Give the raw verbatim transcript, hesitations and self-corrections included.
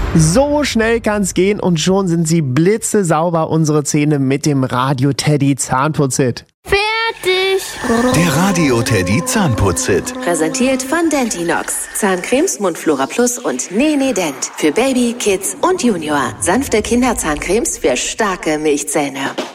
So schnell kann's gehen und schon sind sie blitzesauber, unsere Zähne, mit dem Radio Teddy Zahnputzhit. Fertig! Der Radio Teddy Zahnputzhit. Präsentiert von Dentinox. Zahncremes, Mundflora Plus und Nene Dent. Für Baby, Kids und Junior. Sanfte Kinderzahncremes für starke Milchzähne.